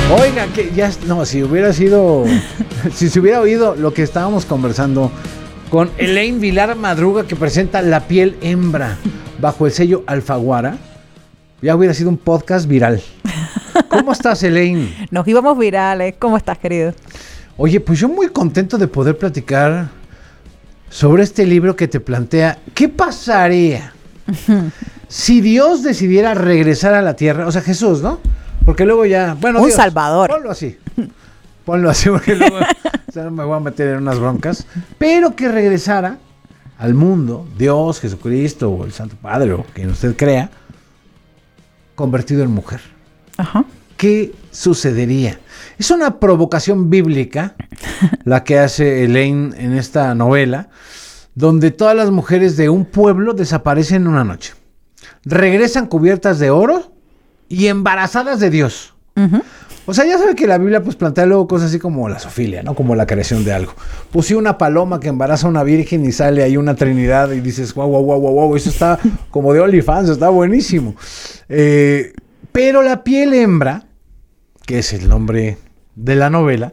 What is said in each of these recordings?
Oiga, que ya... No, si hubiera sido... si se hubiera oído lo que estábamos conversando con Elaine Vilar Madruga, que presenta La Piel Hembra bajo el sello Alfaguara, ya hubiera sido un podcast viral. ¿Cómo estás, Elaine? Nos íbamos virales. ¿Cómo estás, querido? Oye, pues yo muy contento de poder platicar sobre este libro que te plantea ¿qué pasaría si Dios decidiera regresar a la tierra? O sea, Jesús, ¿no? Porque luego ya... Bueno, un Dios, salvador. Ponlo así, porque luego o sea, no me voy a meter en unas broncas. Pero que regresara al mundo, Dios, Jesucristo o el Santo Padre o quien usted crea, convertido en mujer. Ajá. ¿Qué sucedería? Es una provocación bíblica la que hace Elaine en esta novela, donde todas las mujeres de un pueblo desaparecen en una noche. Regresan cubiertas de oro y embarazadas de Dios. Uh-huh. O sea, ya sabe que la Biblia pues plantea luego cosas así como la zoofilia, ¿no? Como la creación de algo. Pues sí, una paloma que embaraza a una virgen y sale ahí una trinidad y dices, wow, eso está como de OnlyFans, está buenísimo. Pero La Piel Hembra, que es el nombre de la novela,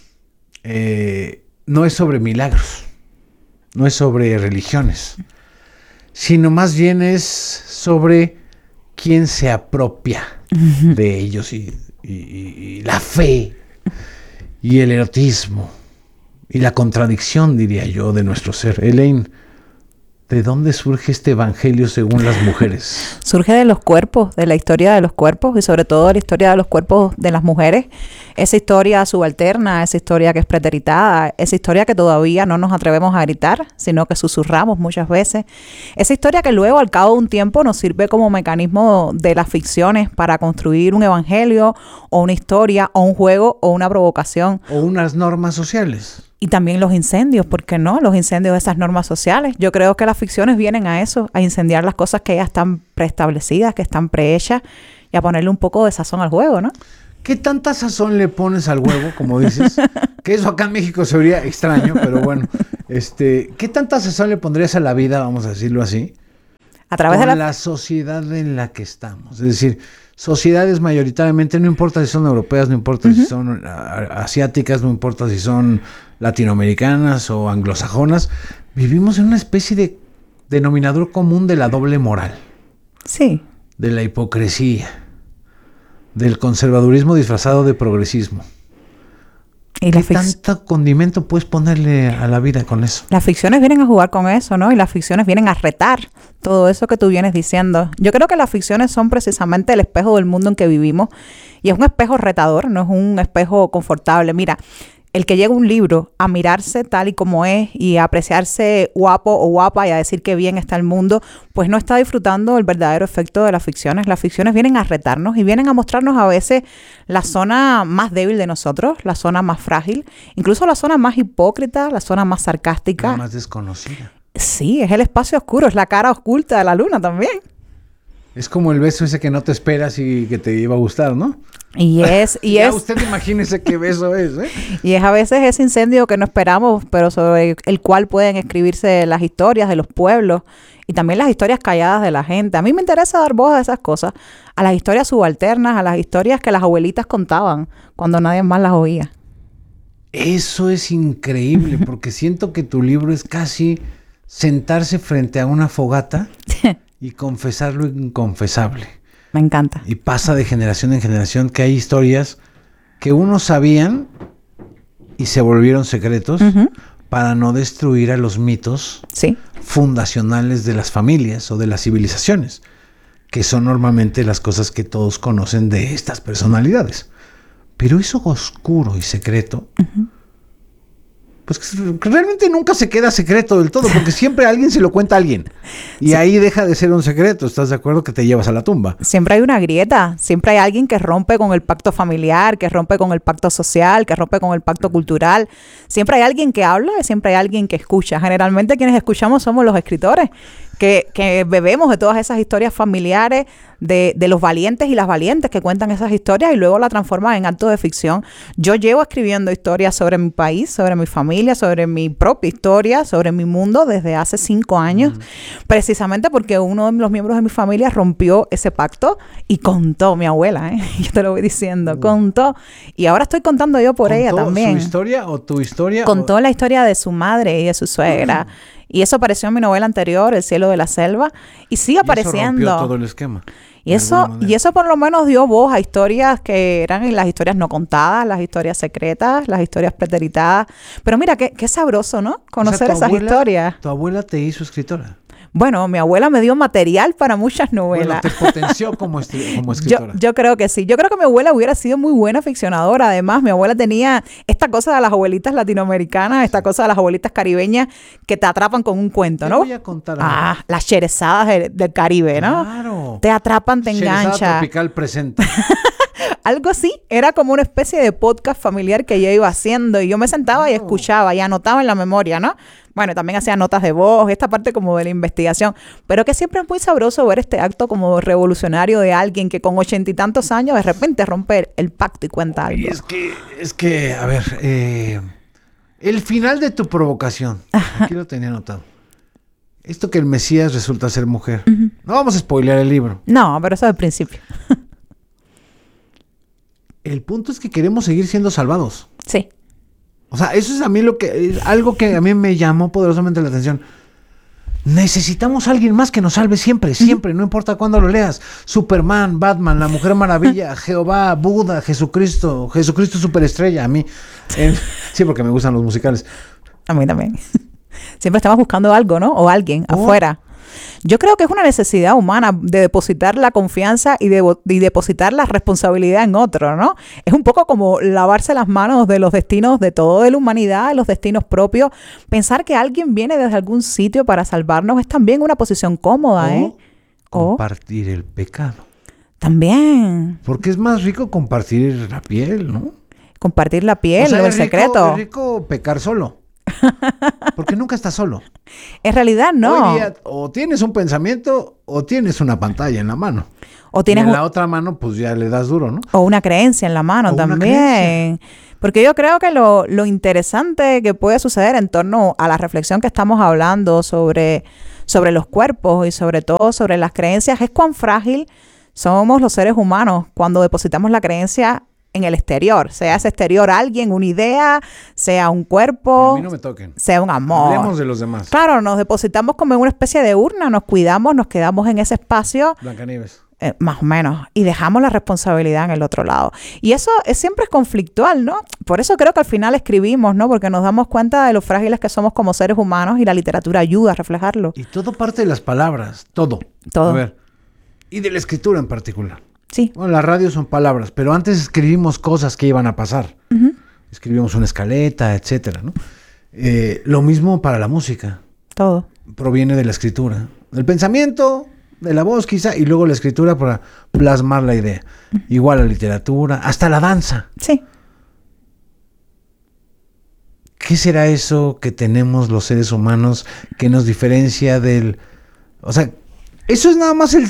no es sobre milagros, no es sobre religiones, sino más bien es sobre quién se apropia de ellos y la fe y el erotismo y la contradicción, diría yo, de nuestro ser. Elaine, ¿de dónde surge este evangelio según las mujeres? Surge de los cuerpos, de la historia de los cuerpos y sobre todo de la historia de los cuerpos de las mujeres. Esa historia subalterna, esa historia que es preteritada, esa historia que todavía no nos atrevemos a gritar, sino que susurramos muchas veces. Esa historia que luego, al cabo de un tiempo, nos sirve como mecanismo de las ficciones para construir un evangelio o una historia o un juego o una provocación. O unas normas sociales. Y también los incendios, ¿por qué no? Los incendios de esas normas sociales. Yo creo que las ficciones vienen a eso, a incendiar las cosas que ya están preestablecidas, que están prehechas, y a ponerle un poco de sazón al juego, ¿no? ¿Qué tanta sazón le pones al huevo, como dices? Que eso acá en México se vería extraño, pero bueno. ¿Qué tanta sazón le pondrías a la vida, vamos a decirlo así? A través de la sociedad en la que estamos. Es decir, sociedades mayoritariamente, no importa si son europeas, no importa si son asiáticas, no importa si son latinoamericanas o anglosajonas, vivimos en una especie de denominador común de la doble moral. Sí. De la hipocresía, del conservadurismo disfrazado de progresismo. ¿Y qué tanto condimento puedes ponerle a la vida con eso? Las ficciones vienen a jugar con eso, ¿no? Y las ficciones vienen a retar todo eso que tú vienes diciendo. Yo creo que las ficciones son precisamente el espejo del mundo en que vivimos. Y es un espejo retador, no es un espejo confortable. Mira, el que llega a un libro a mirarse tal y como es y a apreciarse guapo o guapa y a decir que bien está el mundo, pues no está disfrutando el verdadero efecto de las ficciones. Las ficciones vienen a retarnos y vienen a mostrarnos a veces la zona más débil de nosotros, la zona más frágil, incluso la zona más hipócrita, la zona más sarcástica. La más desconocida. Sí, es el espacio oscuro, es la cara oculta de la luna también. Es como el beso ese que no te esperas y que te iba a gustar, ¿no? Ya usted imagínese qué beso es, ¿eh? Y es a veces ese incendio que no esperamos, pero sobre el cual pueden escribirse las historias de los pueblos y también las historias calladas de la gente. A mí me interesa dar voz a esas cosas, a las historias subalternas, a las historias que las abuelitas contaban cuando nadie más las oía. Eso es increíble, porque siento que tu libro es casi sentarse frente a una fogata y confesar lo inconfesable. Me encanta. Y pasa de generación en generación que hay historias que unos sabían y se volvieron secretos para no destruir a los mitos fundacionales de las familias o de las civilizaciones, que son normalmente las cosas que todos conocen de estas personalidades. Pero eso oscuro y secreto, pues realmente nunca se queda secreto del todo, porque siempre alguien se lo cuenta a alguien. Y ahí deja de ser un secreto, ¿estás de acuerdo? Que te llevas a la tumba. Siempre hay una grieta, siempre hay alguien que rompe con el pacto familiar, que rompe con el pacto social, que rompe con el pacto cultural. Siempre hay alguien que habla y siempre hay alguien que escucha. Generalmente quienes escuchamos somos los escritores, que bebemos de todas esas historias familiares, de los valientes y las valientes que cuentan esas historias y luego la transforman en actos de ficción. Yo llevo escribiendo historias sobre mi país, sobre mi familia, sobre mi propia historia, sobre mi mundo desde hace 5 años, precisamente porque uno de los miembros de mi familia rompió ese pacto y contó, mi abuela, yo te lo voy diciendo, contó. Y ahora estoy contando yo por ella también. ¿Su historia o tu historia? Contó la historia de su madre y de su suegra. Y eso apareció en mi novela anterior, El cielo de la selva, y sigue apareciendo. Eso rompió todo el esquema. Y eso por lo menos dio voz a historias que eran las historias no contadas, las historias secretas, las historias preteritadas. Pero mira, qué sabroso, ¿no? Conocer esas historias. Tu abuela te hizo escritora. Bueno, mi abuela me dio material para muchas novelas. Bueno, te potenció como escritora. Yo creo que sí. Yo creo que mi abuela hubiera sido muy buena ficcionadora. Además, mi abuela tenía esta cosa de las abuelitas latinoamericanas, esta cosa de las abuelitas caribeñas que te atrapan con un cuento, ¿no? Te voy a contar algo. Las cherezadas del Caribe, ¿no? Claro. Te atrapan, te enganchan. Cherezada tropical presente. Algo así, era como una especie de podcast familiar que yo iba haciendo y yo me sentaba y escuchaba y anotaba en la memoria, ¿no? Bueno, también hacía notas de voz, esta parte como de la investigación, pero que siempre es muy sabroso ver este acto como revolucionario de alguien que con 80 y tantos años de repente rompe el pacto y cuenta algo. Es que, a ver, el final de tu provocación, aquí lo tenía anotado. Esto que el Mesías resulta ser mujer. No vamos a spoilear el libro. No, pero eso es el principio. El punto es que queremos seguir siendo salvados. Sí. O sea, eso es a mí algo que a mí me llamó poderosamente la atención. Necesitamos a alguien más que nos salve siempre, siempre, no importa cuándo lo leas. Superman, Batman, la Mujer Maravilla, Jehová, Buda, Jesucristo superestrella, a mí. Sí, porque me gustan los musicales. A mí también. Siempre estamos buscando algo, ¿no? O alguien afuera. Yo creo que es una necesidad humana de depositar la confianza y depositar la responsabilidad en otro, ¿no? Es un poco como lavarse las manos de los destinos de toda la humanidad, los destinos propios. Pensar que alguien viene desde algún sitio para salvarnos es también una posición cómoda, ¿eh? Compartir el pecado. También. Porque es más rico compartir la piel, ¿no? Compartir la piel, el secreto. Es rico pecar solo. Porque nunca estás solo. En realidad no. Hoy día o tienes un pensamiento o tienes una pantalla en la mano. O tienes y en la otra mano pues ya le das duro, ¿no? O una creencia en la mano también. Porque yo creo que lo interesante que puede suceder en torno a la reflexión que estamos hablando sobre los cuerpos y sobre todo sobre las creencias es cuán frágil somos los seres humanos cuando depositamos la creencia en el exterior, sea ese exterior alguien, una idea, sea un cuerpo, a mí no me toquen, sea un amor. Hablemos de los demás. Claro, nos depositamos como en una especie de urna, nos cuidamos, nos quedamos en ese espacio. Blancanieves. Más o menos, y dejamos la responsabilidad en el otro lado. Y eso siempre es conflictual, ¿no? Por eso creo que al final escribimos, ¿no? Porque nos damos cuenta de lo frágiles que somos como seres humanos y la literatura ayuda a reflejarlo. Y todo parte de las palabras, todo. A ver, y de la escritura en particular. Sí. Bueno, la radio son palabras, pero antes escribimos cosas que iban a pasar. Escribimos una escaleta, etcétera, ¿no? Lo mismo para la música. Todo. Proviene de la escritura. Del pensamiento, de la voz quizá, y luego la escritura para plasmar la idea. Igual la literatura, hasta la danza. Sí. ¿Qué será eso que tenemos los seres humanos que nos diferencia del... O sea, eso es nada más el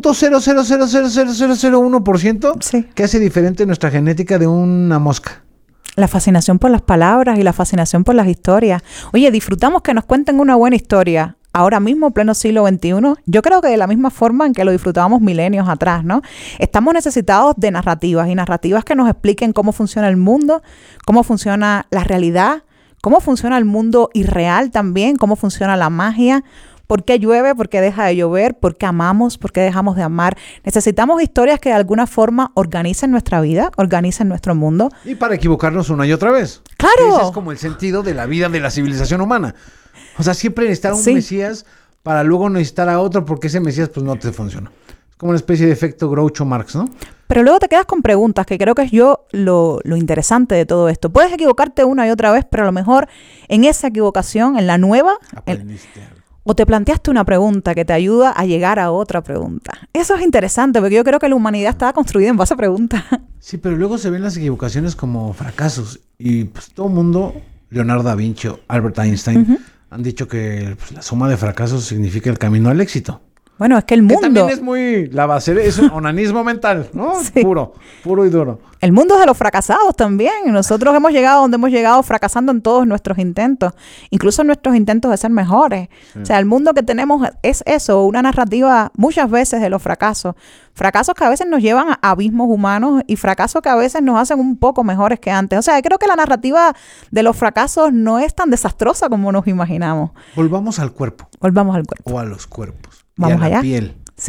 0.0000001% sí. que hace diferente nuestra genética de una mosca. La fascinación por las palabras y la fascinación por las historias. Oye, disfrutamos que nos cuenten una buena historia. Ahora mismo, pleno siglo XXI, yo creo que de la misma forma en que lo disfrutábamos milenios atrás, ¿no? Estamos necesitados de narrativas y narrativas que nos expliquen cómo funciona el mundo, cómo funciona la realidad, cómo funciona el mundo irreal también, cómo funciona la magia. ¿Por qué llueve? ¿Por qué deja de llover? ¿Por qué amamos? ¿Por qué dejamos de amar? Necesitamos historias que de alguna forma organicen nuestra vida, organicen nuestro mundo. Y para equivocarnos una y otra vez. ¡Claro! Ese es como el sentido de la vida de la civilización humana. O sea, siempre necesitar un Mesías para luego necesitar a otro porque ese Mesías pues no te funcionó. Es como una especie de efecto Groucho Marx, ¿no? Pero luego te quedas con preguntas, que creo que es lo interesante de todo esto. Puedes equivocarte una y otra vez, pero a lo mejor en esa equivocación, en la nueva... Aprendiste algo. O te planteaste una pregunta que te ayuda a llegar a otra pregunta. Eso es interesante, porque yo creo que la humanidad estaba construida en base a preguntas. Sí, pero luego se ven las equivocaciones como fracasos. Y pues todo el mundo, Leonardo da Vinci, Albert Einstein, han dicho que pues, la suma de fracasos significa el camino al éxito. Bueno, es que el mundo... Que también es muy... La base es un onanismo mental, ¿no? Sí. Puro y duro. El mundo es de los fracasados también. Nosotros hemos llegado donde hemos llegado fracasando en todos nuestros intentos, incluso en nuestros intentos de ser mejores. Sí. O sea, el mundo que tenemos es eso, una narrativa muchas veces de los fracasos. Fracasos que a veces nos llevan a abismos humanos y fracasos que a veces nos hacen un poco mejores que antes. O sea, creo que la narrativa de los fracasos no es tan desastrosa como nos imaginamos. Volvamos al cuerpo. Volvamos al cuerpo. O a los cuerpos. Vamos y a allá. La piel. Sí.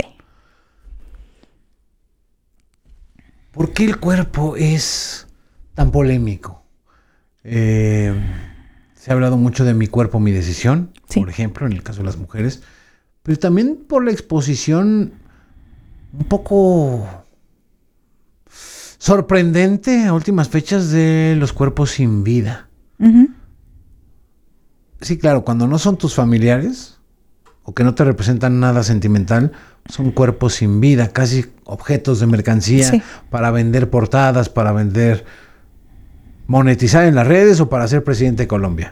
¿Por qué el cuerpo es tan polémico? Se ha hablado mucho de mi cuerpo, mi decisión, sí. Por ejemplo, en el caso de las mujeres, pero también por la exposición un poco sorprendente a últimas fechas de los cuerpos sin vida. Uh-huh. Sí, claro, cuando no son tus familiares o que no te representan nada sentimental, son cuerpos sin vida, casi objetos de mercancía, sí. Para vender portadas, para vender, monetizar en las redes o para ser presidente de Colombia.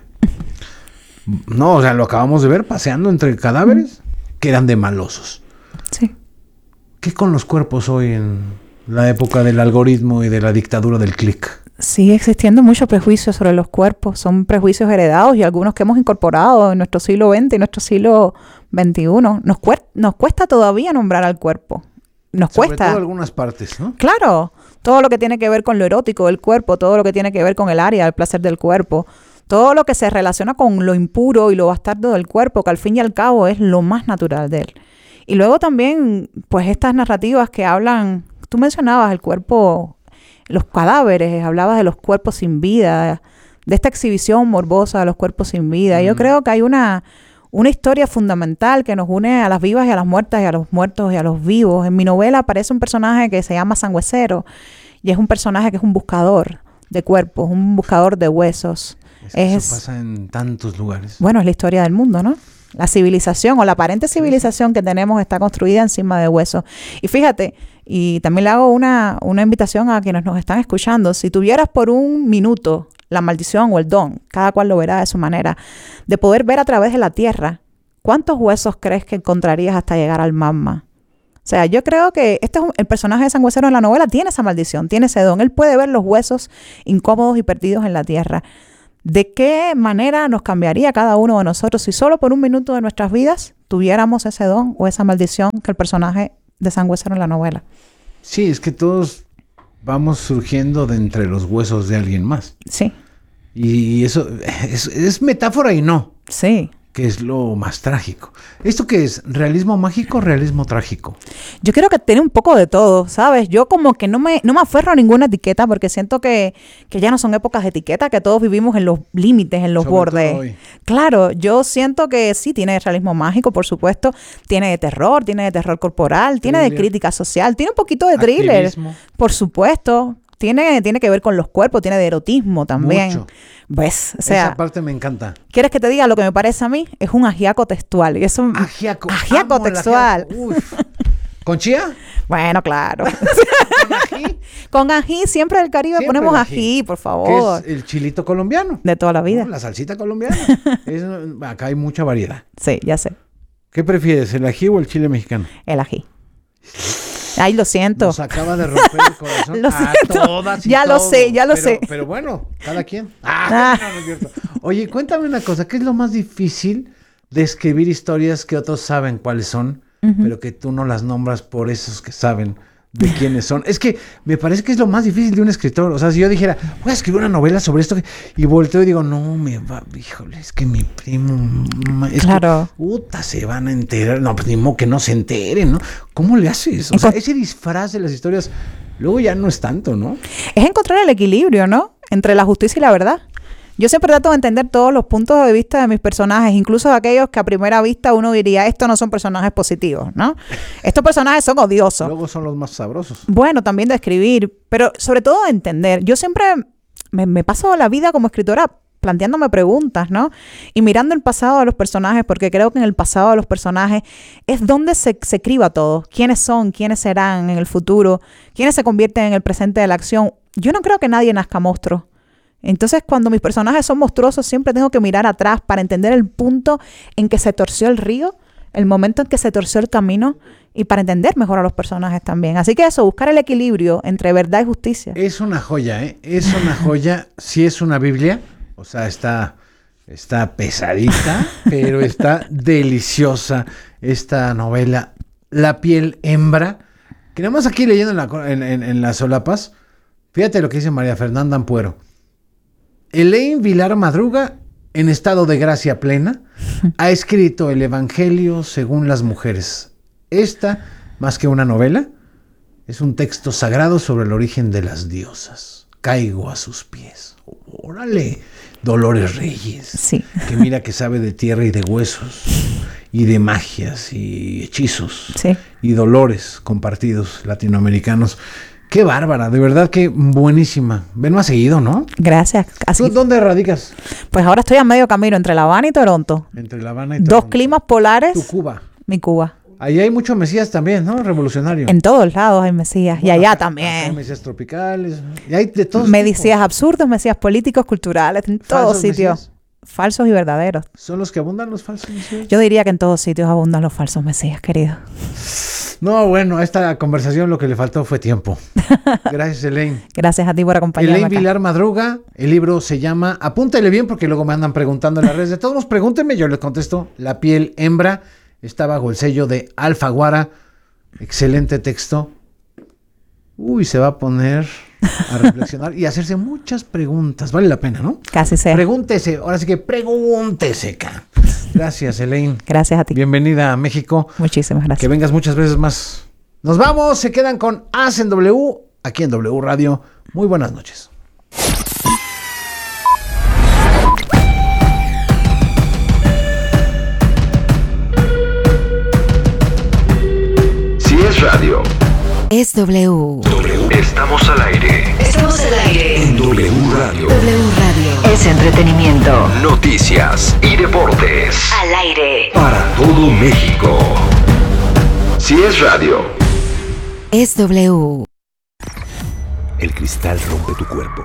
No, o sea, lo acabamos de ver paseando entre cadáveres que eran de malosos. Sí. ¿Qué con los cuerpos hoy en la época del algoritmo y de la dictadura del clic? Sigue existiendo mucho prejuicio sobre los cuerpos. Son prejuicios heredados y algunos que hemos incorporado en nuestro siglo XX y nuestro siglo XXI. Nos cuesta todavía nombrar al cuerpo. Sobre todo algunas partes, ¿no? Claro. Todo lo que tiene que ver con lo erótico del cuerpo, todo lo que tiene que ver con el área del placer del cuerpo, todo lo que se relaciona con lo impuro y lo bastardo del cuerpo, que al fin y al cabo es lo más natural de él. Y luego también, pues estas narrativas que hablan, tú mencionabas el cuerpo, los cadáveres, hablabas de los cuerpos sin vida, de esta exhibición morbosa de los cuerpos sin vida. Yo creo que hay una historia fundamental que nos une a las vivas y a las muertas y a los muertos y a los vivos. En mi novela aparece un personaje que se llama Sangüesero y es un personaje que es un buscador de cuerpos, un buscador de huesos. Eso pasa en tantos lugares. Bueno, es la historia del mundo, ¿no? La civilización o la aparente civilización que tenemos está construida encima de huesos. Y fíjate, y también le hago una invitación a quienes nos están escuchando. Si tuvieras por un minuto la maldición o el don, cada cual lo verá de su manera, de poder ver a través de la tierra, ¿cuántos huesos crees que encontrarías hasta llegar al magma? O sea, yo creo que el personaje de Sangüesero en la novela tiene esa maldición, tiene ese don. Él puede ver los huesos incómodos y perdidos en la tierra. ¿De qué manera nos cambiaría cada uno de nosotros si solo por un minuto de nuestras vidas tuviéramos ese don o esa maldición que el personaje de Sangüesero en la novela? Sí, es que todos vamos surgiendo de entre los huesos de alguien más. Sí. Y eso es metáfora y no. Sí. Que es lo más trágico. ¿Esto qué es? ¿Realismo mágico o realismo trágico? Yo creo que tiene un poco de todo, ¿sabes? Yo como que no me aferro a ninguna etiqueta porque siento que ya no son épocas de etiqueta, que todos vivimos en los límites, en los sobre bordes. Todo hoy. Claro, yo siento que sí, tiene realismo mágico, por supuesto. Tiene de terror corporal, tiene de crítica social, tiene un poquito de thriller, por supuesto. Tiene que ver con los cuerpos, tiene de erotismo también. Mucho. ¿Ves? O sea, esa parte me encanta. ¿Quieres que te diga lo que me parece a mí? Es un ajiaco textual. Y eso, ajiaco textual. ¿Con chía? Bueno, claro. ¿Con ají? Con ají, siempre del Caribe siempre ponemos ají, por favor. ¿Qué es el chilito colombiano? De toda la vida. No, la salsita colombiana. Acá hay mucha variedad. Sí, ya sé. ¿Qué prefieres, el ají o el chile mexicano? El ají. Ay, lo siento. Nos acaba de romper el corazón lo siento. A todas y ya todos. Ya lo sé. Pero bueno, cada quien. No es cierto. Oye, cuéntame una cosa. ¿Qué es lo más difícil de escribir historias que otros saben cuáles son, pero que tú no las nombras por esos que saben de quiénes son? Es que me parece que es lo más difícil de un escritor. O sea, si yo dijera, voy a escribir una novela sobre esto, y volteo y digo, no, híjole, es que mi primo, claro. Que, se van a enterar. No, pues ni modo que no se enteren, ¿no? ¿Cómo le haces? O sea, ese disfraz de las historias, luego ya no es tanto, ¿no? Es encontrar el equilibrio, ¿no? Entre la justicia y la verdad. Yo siempre trato de entender todos los puntos de vista de mis personajes, incluso de aquellos que a primera vista uno diría, estos no son personajes positivos, ¿no? Estos personajes son odiosos. Luego son los más sabrosos. Bueno, también de escribir, pero sobre todo de entender. Yo siempre me paso la vida como escritora planteándome preguntas, ¿no? Y mirando el pasado de los personajes, porque creo que en el pasado de los personajes es donde se criba todo. ¿Quiénes son? ¿Quiénes serán en el futuro? ¿Quiénes se convierten en el presente de la acción? Yo no creo que nadie nazca monstruo. Entonces, cuando mis personajes son monstruosos, siempre tengo que mirar atrás para entender el punto en que se torció el río, el momento en que se torció el camino y para entender mejor a los personajes también. Así que eso, buscar el equilibrio entre verdad y justicia. Es una joya, ¿eh? Es una joya. Sí es una Biblia, o sea, está pesadita, pero está deliciosa esta novela, La piel hembra, que nada más aquí leyendo en las solapas, fíjate lo que dice María Fernanda Ampuero. Elaine Vilar Madruga, en estado de gracia plena, ha escrito el Evangelio según las mujeres. Esta, más que una novela, es un texto sagrado sobre el origen de las diosas. Caigo a sus pies. ¡Órale! Dolores Reyes. Sí. Que mira que sabe de tierra y de huesos, y de magias y hechizos. Sí. Y dolores compartidos latinoamericanos. ¡Qué bárbara! De verdad que buenísima. Ven más seguido, ¿no? Gracias. ¿Tú dónde radicas? Pues ahora estoy a medio camino entre La Habana y Toronto. Entre La Habana y Toronto. Dos climas polares. Tu Cuba. Mi Cuba. Ahí hay mucho Mesías también, ¿no? Revolucionario. En todos lados hay mesías. Bueno, y allá acá también. hay Mesías tropicales. Y hay de todos Mesías absurdos, mesías políticos, culturales, en todos ¿Falsos sitios. mesías? Falsos y verdaderos. ¿Son los que abundan los falsos mesías? Yo diría que en todos sitios abundan los falsos mesías, querido. No, bueno, a esta conversación lo que le faltó fue tiempo. Gracias, Elaine. Gracias a ti por acompañarme Elaine acá. Vilar Madruga, el libro se llama, apúntale bien porque luego me andan preguntando en las redes. De todos modos, pregúntenme, yo les contesto. La piel hembra está bajo el sello de Alfaguara. Excelente texto. Uy, se va a poner a reflexionar y a hacerse muchas preguntas. Vale la pena, ¿no? Casi sea. Pregúntese, ahora sí que pregúntese acá. Gracias, Elaine. Gracias a ti. Bienvenida a México. Muchísimas Que gracias. vengas muchas veces más. Nos vamos, se quedan con As en W, aquí en W Radio. Muy buenas noches. Si es radio, Es W. estamos al aire. Estamos al aire. En W Radio. W Radio. Es entretenimiento. Noticias y deportes. Al aire. Para todo México. Si es radio. Es W. El cristal rompe tu cuerpo.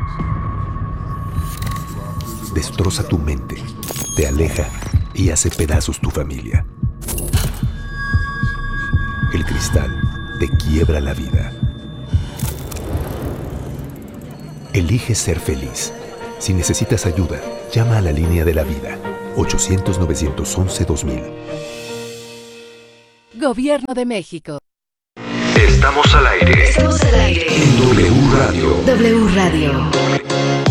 Destroza tu mente, te aleja y hace pedazos tu familia. El cristal te quiebra la vida. Elige ser feliz. Si necesitas ayuda, llama a la línea de la vida. 800-911-2000. Gobierno de México. Estamos al aire. Estamos al aire. En W Radio. W Radio.